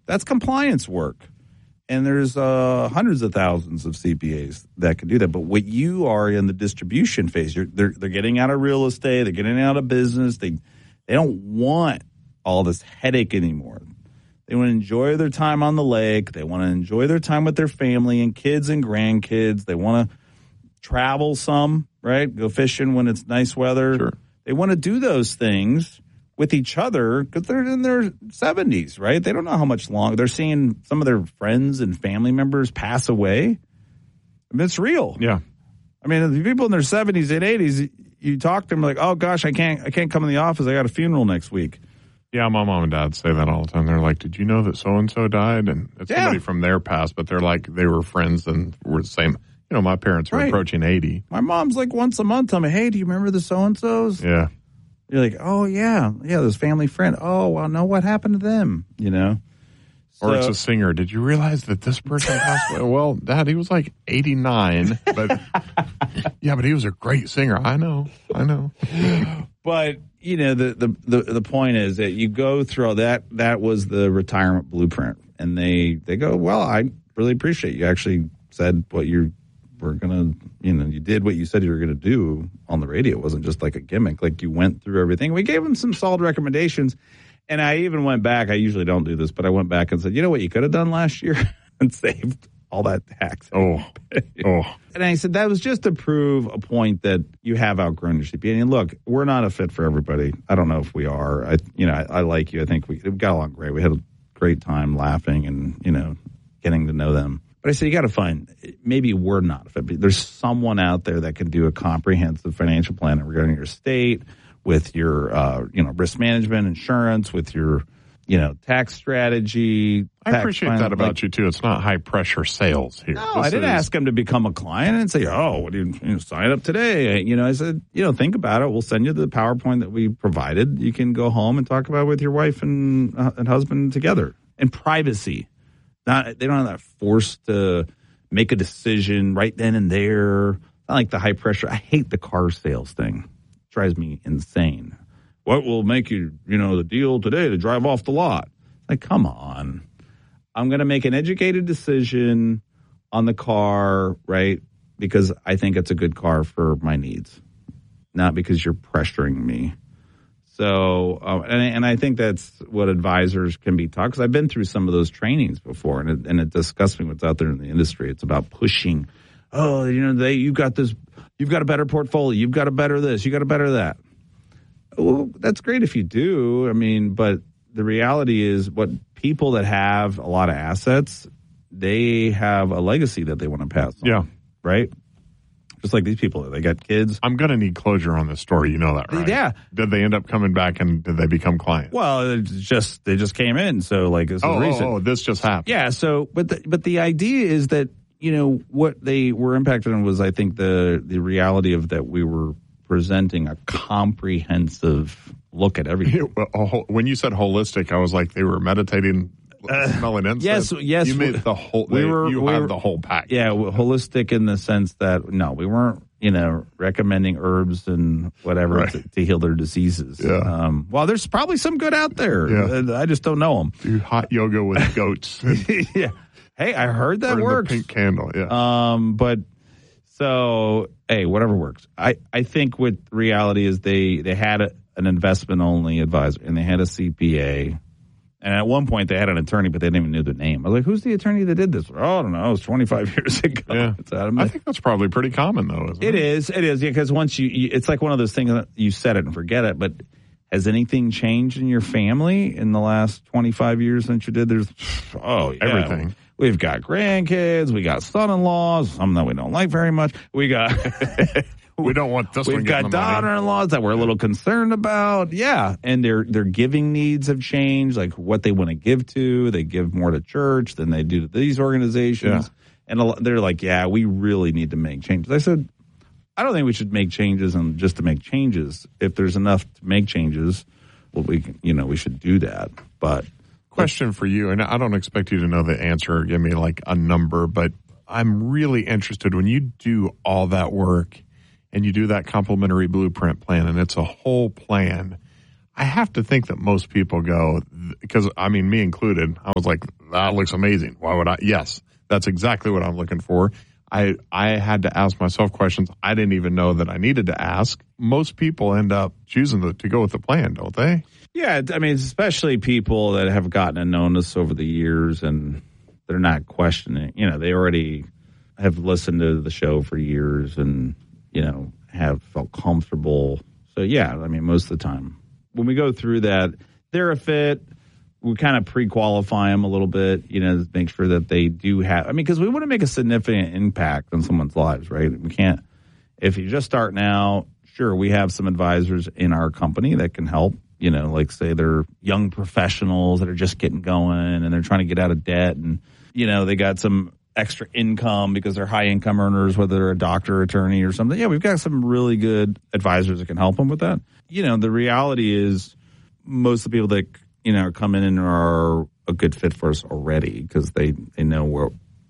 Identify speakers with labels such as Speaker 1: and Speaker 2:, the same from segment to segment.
Speaker 1: That's compliance work. And there's hundreds of thousands of CPAs that can do that. But what you are in the distribution phase, they're getting out of real estate, they're getting out of business. They don't want all this headache anymore. They want to enjoy their time on the lake. They want to enjoy their time with their family and kids and grandkids. They want to travel some, right? Go fishing when it's nice weather.
Speaker 2: Sure.
Speaker 1: They want to do those things with each other because they're in their 70s, right? They don't know how much longer. They're seeing some of their friends and family members pass away. I mean, it's real.
Speaker 2: Yeah.
Speaker 1: I mean, the people in their 70s and 80s, you talk to them like, oh, gosh, I can't come in the office. I got a funeral next week.
Speaker 2: Yeah, my mom and dad say that all the time. They're like, did you know that so-and-so died? And it's somebody from their past, but they're like, they were friends and were the same. You know, my parents are approaching 80.
Speaker 1: My mom's like once a month tell me, hey, do you remember the so-and-sos?
Speaker 2: Yeah.
Speaker 1: You're like, oh, yeah, this family friend. Oh, well, no, what happened to them, you know?
Speaker 2: Or it's a singer. Did you realize that this person passed away? Well, Dad, he was like 89. But yeah, but he was a great singer. I know.
Speaker 1: But, you know, the point is that you go through all that. That was the retirement blueprint. And they go, well, I really appreciate you actually said what you were going to, you know, you did what you said you were going to do on the radio. It wasn't just like a gimmick. Like you went through everything. We gave them some solid recommendations. And I even went back. I usually don't do this, but I went back and said, you know what you could have done last year and saved all that tax.
Speaker 2: Oh.
Speaker 1: And I said, that was just to prove a point that you have outgrown your CPA. And look, we're not a fit for everybody. I don't know if we are. I like you. I think we got along great. We had a great time laughing and, you know, getting to know them. But I said, you got to find, maybe we're not a fit. There's someone out there that can do a comprehensive financial plan regarding your estate, with your, risk management, insurance, with your, tax strategy.
Speaker 2: I appreciate that about you, too. It's not high-pressure sales here.
Speaker 1: No, I didn't ask him to become a client and say, oh, what do you sign up today? I said, think about it. We'll send you the PowerPoint that we provided. You can go home and talk about it with your wife and husband together. And privacy. They don't have that force to make a decision right then and there. Not like the high pressure. I hate the car sales thing. Drives me insane. What will make you, the deal today to drive off the lot? Like, come on. I'm going to make an educated decision on the car, right? Because I think it's a good car for my needs, not because you're pressuring me. So, and I think that's what advisors can be taught, because I've been through some of those trainings before, and it disgusts me what's out there in the industry. It's about pushing. Oh, you've got this. You've got a better portfolio. You've got a better this. You got a better that. Well, that's great if you do. I mean, but the reality is, what people that have a lot of assets, they have a legacy that they want to pass on.
Speaker 2: Yeah.
Speaker 1: Right? Just like these people, they got kids.
Speaker 2: I'm going to need closure on this story. You know that, right?
Speaker 1: Yeah.
Speaker 2: Did they end up coming back and did they become clients?
Speaker 1: Well, they just came in. So like this is recent.
Speaker 2: Oh, this just happened.
Speaker 1: Yeah. So, but the idea is that, what they were impacted on was, I think, the reality of that we were presenting a comprehensive look at everything.
Speaker 2: When you said holistic, I was like, they were meditating, smelling incense.
Speaker 1: Yes.
Speaker 2: You made the whole. You had the whole pack.
Speaker 1: Yeah, holistic in the sense that we weren't, recommending herbs and whatever to heal their diseases.
Speaker 2: Yeah.
Speaker 1: Well, there's probably some good out there.
Speaker 2: Yeah.
Speaker 1: I just don't know them.
Speaker 2: Do hot yoga with goats.
Speaker 1: Yeah. Hey, I heard that works.
Speaker 2: The pink candle. Yeah.
Speaker 1: But so, hey, whatever works. I think what reality is, they had an investment only advisor and they had a CPA. And at one point, they had an attorney, but they didn't even know their name. I was like, who's the attorney that did this? Oh, I don't know. It was 25 years ago.
Speaker 2: Yeah. I think that's probably pretty common, though, isn't it?
Speaker 1: It is. Yeah, because once it's like one of those things that you said it and forget it. But has anything changed in your family in the last 25 years since you did?
Speaker 2: Everything.
Speaker 1: We've got grandkids. We got son-in-laws, some that we don't like very much. We got...
Speaker 2: We don't want this one.
Speaker 1: We've got daughter-in-laws that we're a little concerned about. Yeah, and their giving needs have changed, like what they want to give to. They give more to church than they do to these organizations. Yeah. And they're like, yeah, we really need to make changes. I said, I don't think we should make changes and just to make changes. If there's enough to make changes, well, we should do that. But
Speaker 2: question for you, and I don't expect you to know the answer or give me like a number, but I'm really interested when you do all that work and you do that complimentary blueprint plan, and it's a whole plan. I have to think that most people go, because, me included, I was like, that looks amazing. Why would I? Yes, that's exactly what I'm looking for. I had to ask myself questions I didn't even know that I needed to ask. Most people end up choosing to go with the plan, don't they?
Speaker 1: Yeah, I mean, especially people that have gotten to know us over the years and they're not questioning. You know, they already have listened to the show for years and, you know, have felt comfortable. So, yeah, I mean, most of the time when we go through that, they're a fit. We kind of pre-qualify them a little bit, you know, to make sure that they do have, I mean, because we want to make a significant impact on someone's lives, right? We can't, if you just start now, sure, we have some advisors in our company that can help, you know, like say they're young professionals that are just getting going and they're trying to get out of debt and, you know, they got some extra income because they're high income earners, whether they're a doctor, attorney or something. Yeah, we've got some really good advisors that can help them with that. You know, the reality is most of the people that, you know, come in and are a good fit for us already because they know what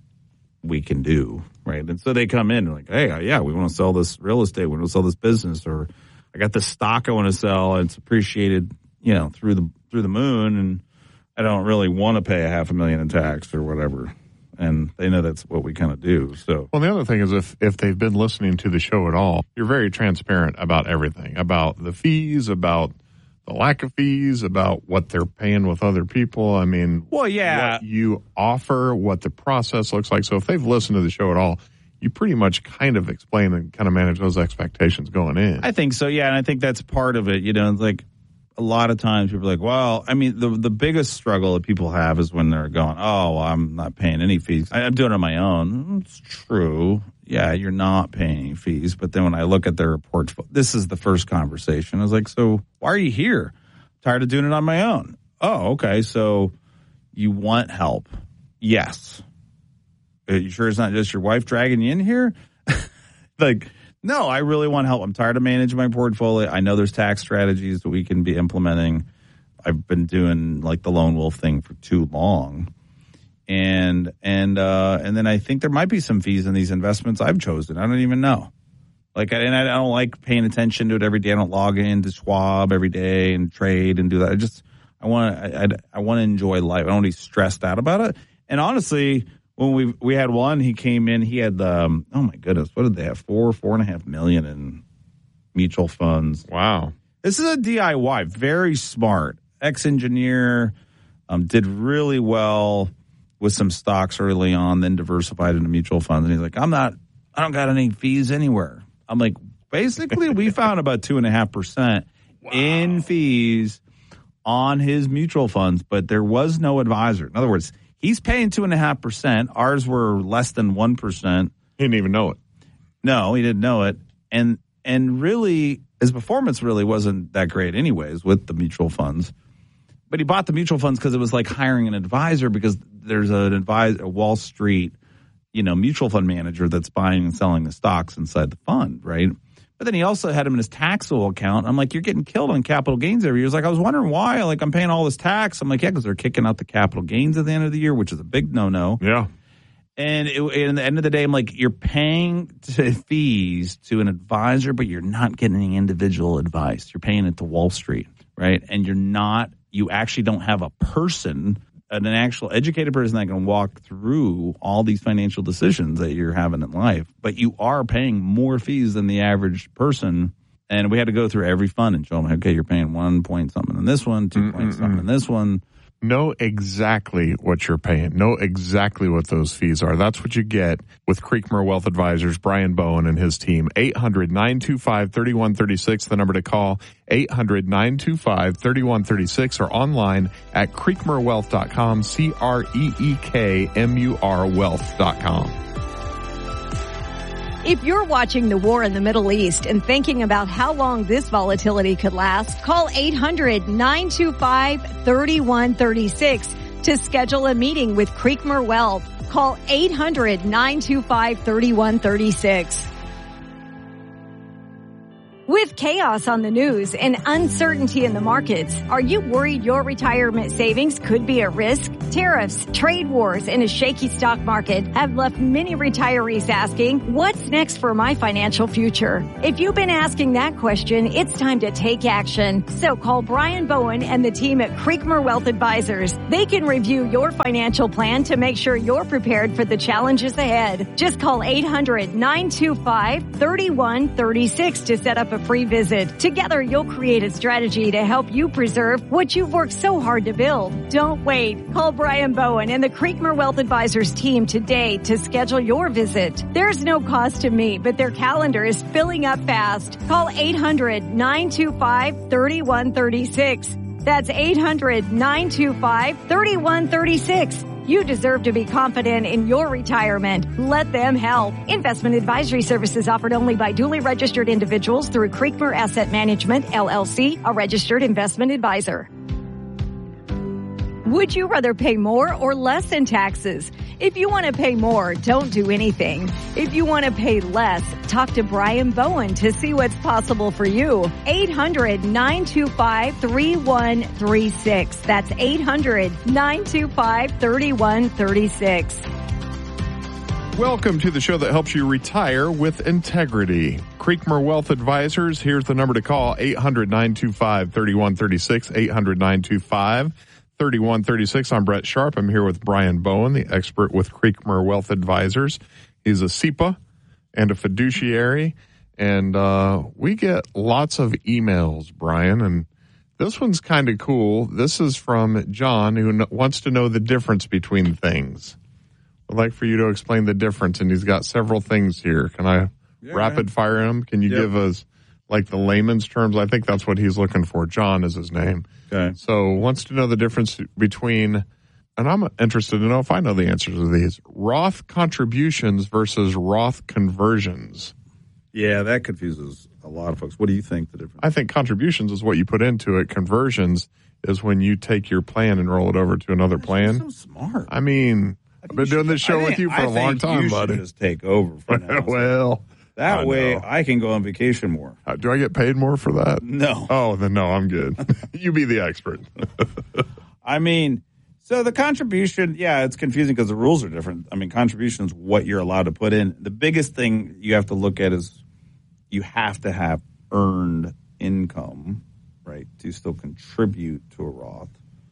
Speaker 1: we can do, right? And so they come in like, hey, yeah, we want to sell this real estate, we want to sell this business, or I got this stock I want to sell, and it's appreciated, you know, through the moon, and I don't really want to pay $500,000 in tax or whatever. And they know that's what we kind of do. So,
Speaker 2: well, the other thing is if they've been listening to the show at all, you're very transparent about everything, about the fees, about the lack of fees, about what they're paying with other people. I mean,
Speaker 1: well, yeah,
Speaker 2: what you offer, what the process looks like. So if they've listened to the show at all, you pretty much kind of explain and kind of manage those expectations going in.
Speaker 1: I think so, yeah, and I think that's part of it. You know, it's like a lot of times people are like, well, I mean, the biggest struggle that people have is when they're going, oh, well, I'm not paying any fees. I'm doing it on my own. It's true. Yeah, you're not paying any fees. But then when I look at their portfolio, this is the first conversation. I was like, so why are you here? I'm tired of doing it on my own. Oh, okay. So you want help? Yes. Are you sure it's not just your wife dragging you in here? Like, no, I really want help. I'm tired of managing my portfolio. I know there's tax strategies that we can be implementing. I've been doing like the lone wolf thing for too long. And then I think there might be some fees in these investments I've chosen. I don't even know. Like, and I don't like paying attention to it every day. I don't log into Schwab every day and trade and do that. I want to enjoy life. I don't want to be stressed out about it. And honestly, when we had one, he came in, he had oh my goodness, what did they have? $4.5 million in mutual funds.
Speaker 2: Wow.
Speaker 1: This is a DIY, very smart, ex-engineer, did really well with some stocks early on, then diversified into mutual funds. And he's like, I don't got any fees anywhere. I'm like, basically, we found about 2.5% in fees on his mutual funds, but there was no advisor. In other words, he's paying 2.5%. Ours were less than 1%.
Speaker 2: He didn't even know it.
Speaker 1: No, he didn't know it. And really, his performance really wasn't that great anyways with the mutual funds. But he bought the mutual funds because it was like hiring an advisor, because there's a Wall Street, mutual fund manager that's buying and selling the stocks inside the fund, right? But then he also had him in his taxable account. I'm like, you're getting killed on capital gains every year. He's like, I was wondering why. Like, I'm paying all this tax. I'm like, yeah, because they're kicking out the capital gains at the end of the year, which is a big no-no.
Speaker 2: Yeah.
Speaker 1: And at the end of the day, I'm like, you're paying fees to an advisor, but you're not getting any individual advice. You're paying it to Wall Street, right? And you actually don't have a person, an actual educated person that can walk through all these financial decisions that you're having in life. But you are paying more fees than the average person. And we had to go through every fund and show them, okay, you're paying 1 point something in this one, 2 point something in this one.
Speaker 2: Know exactly what you're paying. Know exactly what those fees are. That's what you get with Creekmore Wealth Advisors, Brian Bowen and his team. 800-925-3136, the number to call. 800-925-3136, or online at creekmorewealth.com, CREEKMUR wealth.com.
Speaker 3: If you're watching the war in the Middle East and thinking about how long this volatility could last, call 800-925-3136 to schedule a meeting with Creekmore Wealth. Call 800-925-3136. With With chaos on the news and uncertainty in the markets, are you worried your retirement savings could be at risk? Tariffs, trade wars, and a shaky stock market have left many retirees asking, what's next for my financial future? If you've been asking that question, it's time to take action. So call Brian Bowen and the team at Creekmore Wealth Advisors. They can review your financial plan to make sure you're prepared for the challenges ahead. Just call 800-925-3136 to set up a free visit. Together, you'll create a strategy to help you preserve what you've worked so hard to build. Don't wait. Call Brian Bowen and the Creekmore Wealth Advisors team today to schedule your visit. There's no cost to meet, but their calendar is filling up fast. Call 800-925-3136. That's 800-925-3136. You deserve to be confident in your retirement. Let them help. Investment advisory services offered only by duly registered individuals through Creekmore Asset Management, LLC, a registered investment advisor. Would you rather pay more or less in taxes? If you want to pay more, don't do anything. If you want to pay less, talk to Brian Bowen to see what's possible for you. 800-925-3136. That's 800-925-3136.
Speaker 2: Welcome to the show that helps you retire with integrity. Creekmore Wealth Advisors, here's the number to call, 800-925-3136, 800-925-3136. I'm Brett Sharp. I'm here with Brian Bowen, the expert with Creekmore Wealth Advisors. He's a SEPA and a fiduciary, and we get lots of emails, Brian, and this one's kind of cool. This is from John, who wants to know the difference between things. I'd like for you to explain the difference, and he's got several things here. Can I rapid fire him? Can you give us like the layman's terms? I think that's what he's looking for. John is his name.
Speaker 1: Okay.
Speaker 2: So wants to know the difference between, and I'm interested to know if I know the answers to these, Roth contributions versus Roth conversions.
Speaker 1: Yeah, that confuses a lot of folks. What do you think the difference?
Speaker 2: I think contributions is what you put into it. Conversions is when you take your plan and roll it over to another plan.
Speaker 1: You're so smart.
Speaker 2: I mean, I've been doing this show with you for a long time, buddy.
Speaker 1: Just take over for now.
Speaker 2: Well,
Speaker 1: that way I can go on vacation more.
Speaker 2: Do I get paid more for that?
Speaker 1: No.
Speaker 2: Oh, then no, I'm good. You be the expert.
Speaker 1: I mean, so the contribution, yeah, it's confusing because the rules are different. I mean, contribution is what you're allowed to put in. The biggest thing you have to look at is you have to have earned income, right, to still contribute to a Roth.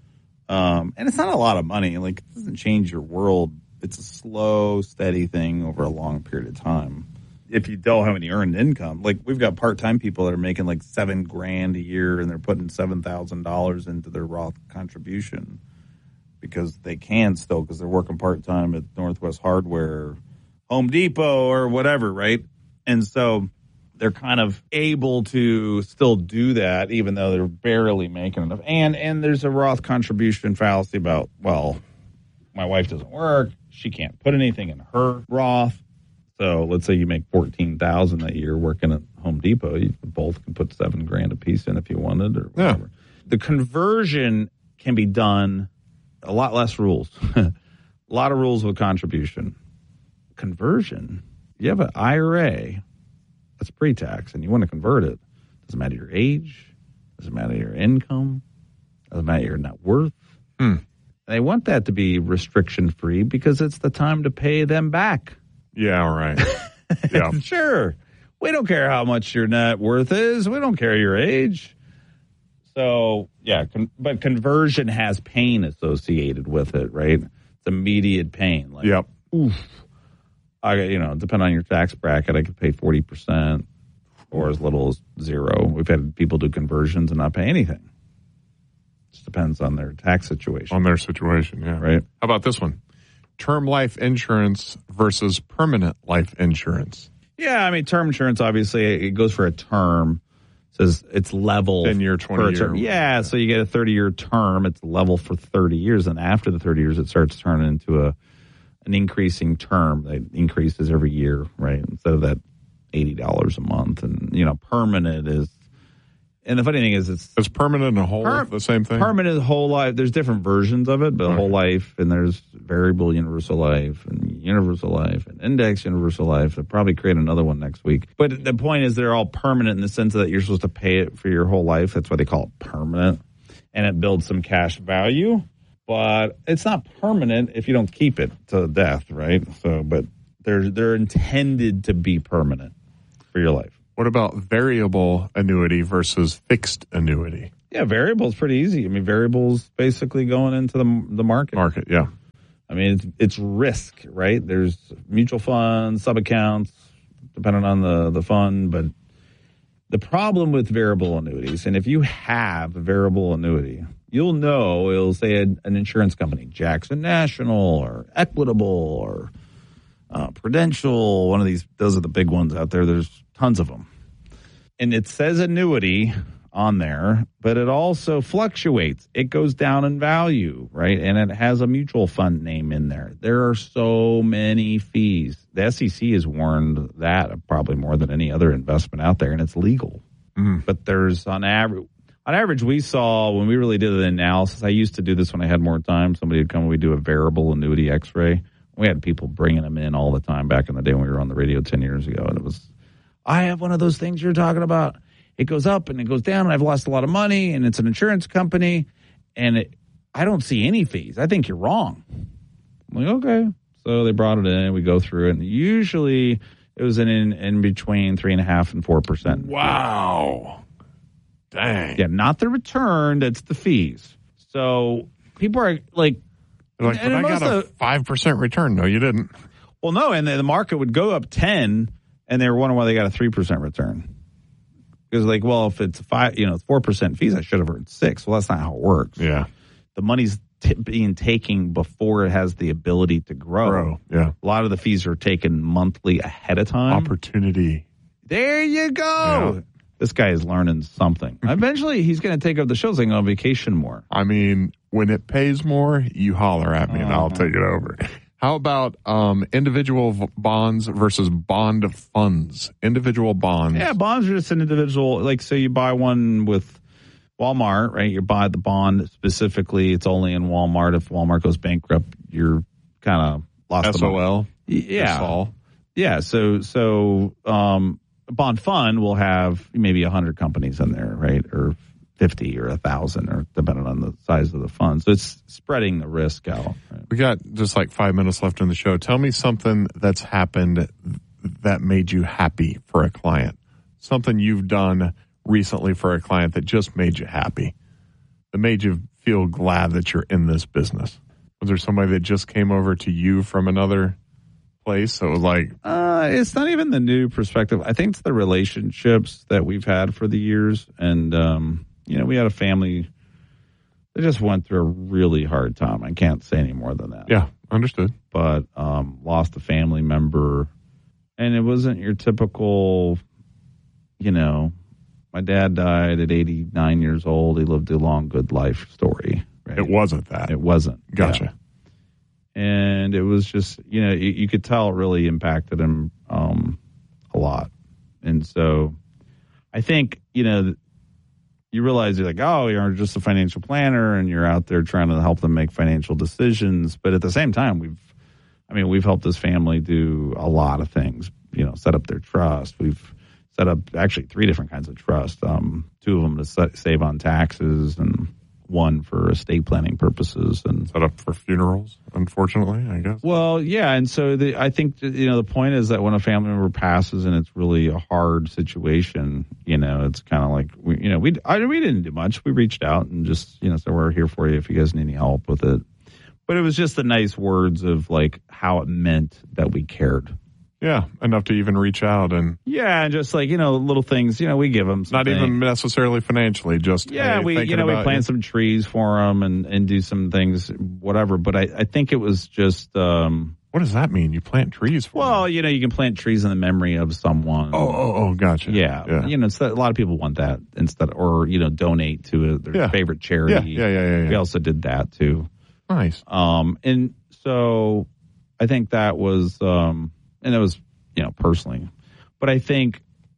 Speaker 1: And it's not a lot of money. Like, it doesn't change your world. It's a slow, steady thing over a long period of time. If you don't have any earned income, like we've got part-time people that are making like $7,000 a year and they're putting $7,000 into their Roth contribution because they can still, because they're working part-time at Northwest Hardware, Home Depot or whatever, right? And so they're kind of able to still do that even though they're barely making enough. And there's a Roth contribution fallacy about, well, my wife doesn't work. She can't put anything in her Roth. So let's say you make $14,000 a year working at Home Depot. You both can put $7,000 a piece in if you wanted or whatever. Yeah. The conversion can be done a lot less rules. A lot of rules with contribution. Conversion, you have an IRA that's pre-tax and you want to convert it. Doesn't matter your age. Doesn't matter your income. Doesn't matter your net worth. They want that to be restriction-free because it's the time to pay them back.
Speaker 2: Yeah, right. Yeah.
Speaker 1: Sure. We don't care how much your net worth is. We don't care your age. So, yeah, but conversion has pain associated with it, right? It's immediate pain. Like,
Speaker 2: yep.
Speaker 1: Oof. Depending on your tax bracket, I could pay 40% or as little as 0. We've had people do conversions and not pay anything. Just depends on their tax situation.
Speaker 2: On their situation, yeah.
Speaker 1: Right.
Speaker 2: How about this one? Term life insurance versus permanent life insurance.
Speaker 1: Yeah, I mean, term insurance, obviously, it goes for a term. It says it's level.
Speaker 2: 10-year, 20-year.
Speaker 1: Yeah, so you get a 30-year term. It's level for 30 years. And after the 30 years, it starts turning into an increasing term that increases every year, right? Instead of that $80 a month. And, permanent is And the funny thing is, it's
Speaker 2: permanent and whole the same thing?
Speaker 1: Permanent whole life. There's different versions of it, but whole life, and there's variable universal life, and universal life, and index universal life. They'll probably create another one next week. But the point is, they're all permanent in the sense that you're supposed to pay it for your whole life. That's why they call it permanent. And it builds some cash value. But it's not permanent if you don't keep it to death, right? So, but they're intended to be permanent for your life.
Speaker 2: What about variable annuity versus fixed annuity?
Speaker 1: Yeah, variable is pretty easy. I mean, variable's basically going into the market.
Speaker 2: Market, yeah.
Speaker 1: I mean, it's risk, right? There's mutual funds, sub-accounts, depending on the fund. But the problem with variable annuities, and if you have a variable annuity, you'll know it'll say an insurance company, Jackson National or Equitable or Prudential, one of these. Those are the big ones out there. There's tons of them. And it says annuity on there, but it also fluctuates. It goes down in value, right? And it has a mutual fund name in there. There are so many fees. The SEC has warned that probably more than any other investment out there, and it's legal. But there's on average, we saw when we really did the analysis, I used to do this when I had more time. Somebody would come and we'd do a variable annuity x-ray. We had people bringing them in all the time back in the day when we were on the radio 10 years ago. And it was, I have one of those things you're talking about. It goes up and it goes down, and I've lost a lot of money, and it's an insurance company, and I don't see any fees. I think you're wrong. I'm like, okay. So they brought it in, and we go through it, and usually it was in between 3.5% and 4%.
Speaker 2: Wow. Dang.
Speaker 1: Yeah, not the return, that's the fees. So people are like,
Speaker 2: but I got a 5% return. No, you didn't.
Speaker 1: Well, no, and the market would go up 10, and they were wondering why they got a 3% return. Because like, well, if it's 4% fees, I should have earned 6. Well, that's not how it works.
Speaker 2: Yeah,
Speaker 1: the money's being taken before it has the ability to grow.
Speaker 2: Yeah,
Speaker 1: a lot of the fees are taken monthly ahead of time.
Speaker 2: Opportunity.
Speaker 1: There you go. Yeah. This guy is learning something. Eventually, he's going to take up the shows and go on vacation more.
Speaker 2: I mean, when it pays more, you holler at me and I'll take it over. How about individual bonds versus bond funds? Individual bonds.
Speaker 1: Yeah, bonds are just an individual. Like, say you buy one with Walmart, right? You buy the bond specifically. It's only in Walmart. If Walmart goes bankrupt, you're kind of lost.
Speaker 2: SOL.
Speaker 1: Yeah.
Speaker 2: SOL.
Speaker 1: Yeah. So a bond fund will have maybe 100 companies in there, right? Or 50 or 1,000, or depending on the size of the fund. So it's spreading the risk out. Right?
Speaker 2: We got just like 5 minutes left in the show. Tell me something that's happened that made you happy for a client. Something you've done recently for a client that just made you happy, that made you feel glad that you're in this business. Was there somebody that just came over to you from another place? So it was like,
Speaker 1: it's not even the new perspective. I think it's the relationships that we've had for the years. And, we had a family that just went through a really hard time. I can't say any more than that.
Speaker 2: Yeah, understood.
Speaker 1: But lost a family member. And it wasn't your typical, my dad died at 89 years old. He lived a long, good life story. Right?
Speaker 2: It wasn't that.
Speaker 1: It wasn't.
Speaker 2: Gotcha.
Speaker 1: Yeah. And it was just, you could tell it really impacted him a lot. And so I think, you realize you're like, oh, you're just a financial planner and you're out there trying to help them make financial decisions. But at the same time, we've helped this family do a lot of things, set up their trust. We've set up actually 3 different kinds of trust, 2 of them to save on taxes and 1 for estate planning purposes. And
Speaker 2: set up for funerals, unfortunately, I guess.
Speaker 1: Well, yeah. And so I think, the point is that when a family member passes and it's really a hard situation, it's kind of like, we didn't do much. We reached out and just, said, we're here for you if you guys need any help with it. But it was just the nice words of like how it meant that we cared.
Speaker 2: Yeah, enough to even reach out and
Speaker 1: and just like little things. We give them
Speaker 2: not even necessarily financially. Just
Speaker 1: we plant some trees for them and do some things, whatever. But I think it was just.
Speaker 2: What does that mean? You plant trees for them?
Speaker 1: Well, you can plant trees in the memory of someone.
Speaker 2: Oh, gotcha.
Speaker 1: Yeah. A lot of people want that instead, or donate to their favorite charity.
Speaker 2: Yeah.
Speaker 1: We also did that too.
Speaker 2: Nice.
Speaker 1: And so I think that was. And it was, personally. But I think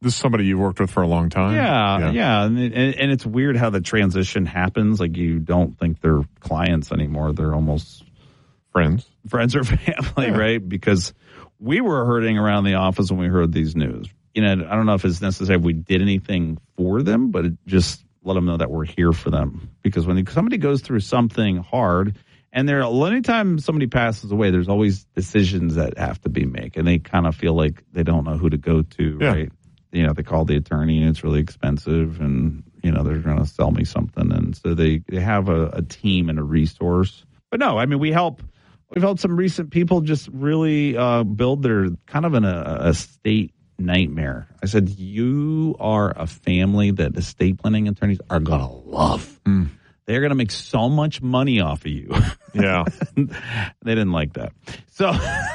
Speaker 2: This is somebody you've worked with for a long time?
Speaker 1: Yeah. And it's weird how the transition happens. Like, you don't think they're clients anymore. They're almost
Speaker 2: friends
Speaker 1: or family, right? Because we were hurting around the office when we heard these news. I don't know if it's necessary we did anything for them, but it just let them know that we're here for them. Because when somebody goes through something hard, and anytime somebody passes away, there's always decisions that have to be made, and they kind of feel like they don't know who to go to, right? They call the attorney, and it's really expensive, and they're going to sell me something, and so they have a team and a resource. But no, I mean, we've helped some recent people just really build their kind of a estate nightmare. I said, you are a family that estate planning attorneys are going to love. They're going to make so much money off of you.
Speaker 2: Yeah.
Speaker 1: They didn't like that. So,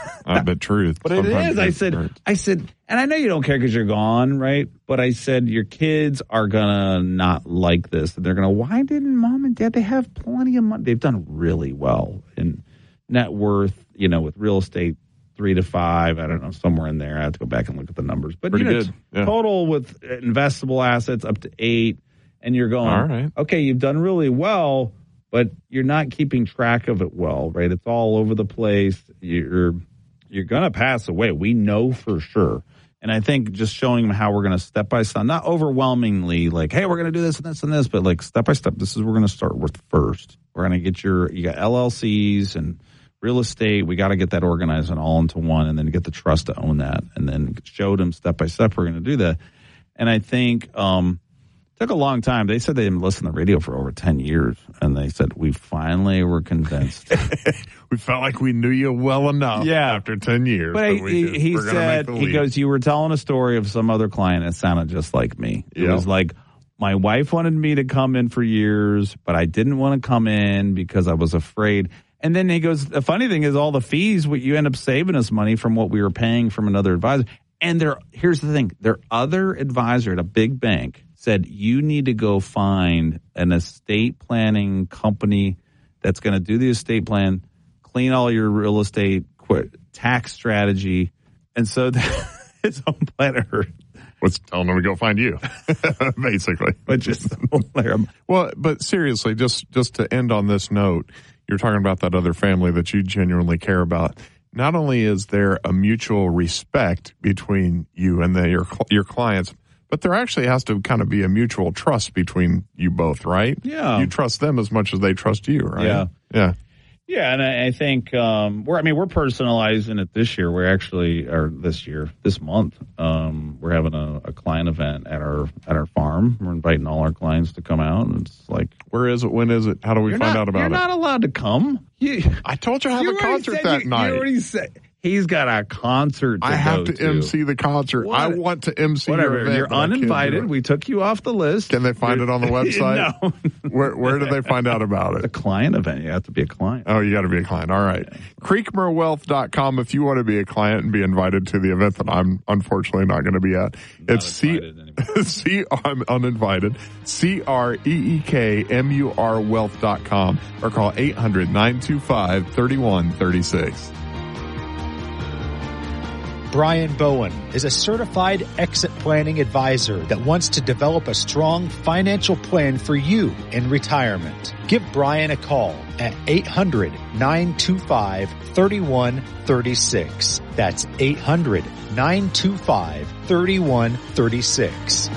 Speaker 2: but truth.
Speaker 1: But it is. I said, and I know you don't care because you're gone, right? But I said, your kids are going to not like this. They're going to, why didn't mom and dad, they have plenty of money. They've done really well in net worth, with real estate. 3 to 5, I don't know, somewhere in there. I have to go back and look at the numbers. But
Speaker 2: pretty good. Yeah.
Speaker 1: Total with investable assets up to 8, and you're going, all right, okay, you've done really well, but you're not keeping track of it well, right? It's all over the place. You're going to pass away. We know for sure. And I think just showing them how we're going to step by step, not overwhelmingly like, hey, we're going to do this and this and this, but like step by step, this is what we're going to start with first. We're going to get you got LLCs and real estate, we got to get that organized and all into one, and then get the trust to own that, and then show them step by step we're going to do that. And I think it took a long time. They said they didn't listen to the radio for over 10 years, and they said, we finally were convinced.
Speaker 2: We felt like we knew you well enough after 10 years.
Speaker 1: But he said, he goes, you were telling a story of some other client that sounded just like me. It was like, my wife wanted me to come in for years, but I didn't want to come in because I was afraid. And then he goes, the funny thing is all the fees, you end up saving us money from what we were paying from another advisor. And here's the thing. Their other advisor at a big bank said, you need to go find an estate planning company that's going to do the estate plan, clean all your real estate, tax strategy. And so his own planner
Speaker 2: was telling them to go find you, basically.
Speaker 1: But just
Speaker 2: well, but seriously, just to end on this note, you're talking about that other family that you genuinely care about. Not only is there a mutual respect between you and your clients, but there actually has to kind of be a mutual trust between you both, right?
Speaker 1: Yeah.
Speaker 2: You trust them as much as they trust you, right?
Speaker 1: Yeah.
Speaker 2: Yeah.
Speaker 1: Yeah, and I think we're personalizing it this year. This month, we're having a client event at our farm. We're inviting all our clients to come out, and it's like,
Speaker 2: where is it? When is it? How do we find out about it?
Speaker 1: You're not allowed to come.
Speaker 2: I told you I have a concert that night.
Speaker 1: You already said. He's got a concert to
Speaker 2: I have to MC the concert. I want to MC your event.
Speaker 1: You're uninvited. We took you off the list.
Speaker 2: Can they find it on the website?
Speaker 1: No.
Speaker 2: Where do they find out about it?
Speaker 1: A client event. You have to be a client.
Speaker 2: Oh, you got to be a client. All right. Yeah. Creekmorewealth.com if you want to be a client and be invited to the event that I'm unfortunately not going to be at. I'm uninvited. CREEKMUR wealth.com or call 800-925-3136.
Speaker 4: Brian Bowen is a certified exit planning advisor that wants to develop a strong financial plan for you in retirement. Give Brian a call at 800-925-3136. That's 800-925-3136.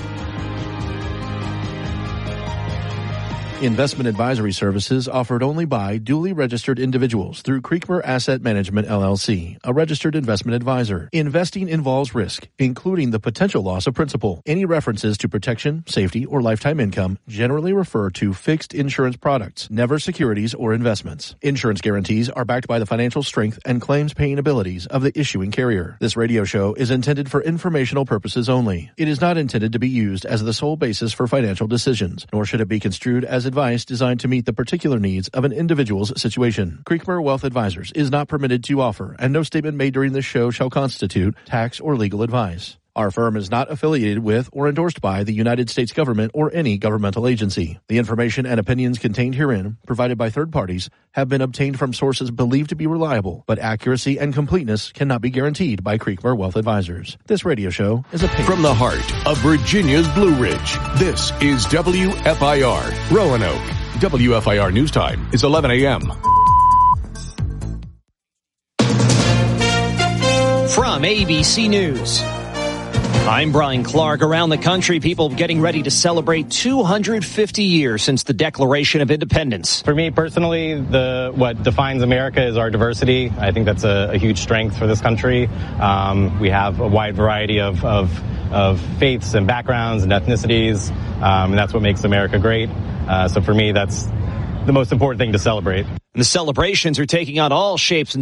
Speaker 5: Investment advisory services offered only by duly registered individuals through Creekmer Asset Management, LLC, a registered investment advisor. Investing involves risk, including the potential loss of principal. Any references to protection, safety, or lifetime income generally refer to fixed insurance products, never securities or investments. Insurance guarantees are backed by the financial strength and claims paying abilities of the issuing carrier. This radio show is intended for informational purposes only. It is not intended to be used as the sole basis for financial decisions, nor should it be construed as advice designed to meet the particular needs of an individual's situation. Creekmer Wealth Advisors is not permitted to offer, and no statement made during this show shall constitute tax or legal advice. Our firm is not affiliated with or endorsed by the United States government or any governmental agency. The information and opinions contained herein, provided by third parties, have been obtained from sources believed to be reliable, but accuracy and completeness cannot be guaranteed by Creekmur Wealth Advisors. This radio show is a
Speaker 6: From the heart of Virginia's Blue Ridge, this is WFIR Roanoke. WFIR News Time is 11 a.m.
Speaker 7: From ABC News, I'm Brian Clark. Around the country, people getting ready to celebrate 250 years since the Declaration of Independence.
Speaker 8: For me personally, what defines America is our diversity. I think that's a huge strength for this country. We have a wide variety of faiths and backgrounds and ethnicities, and that's what makes America great. So for me, that's the most important thing to celebrate.
Speaker 7: The celebrations are taking on all shapes and